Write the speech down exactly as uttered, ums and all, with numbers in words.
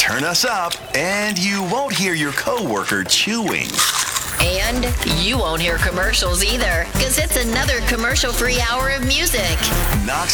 turn us up, and you won't hear your coworker chewing. And you won't hear commercials either, because it's another commercial-free hour of music. Knox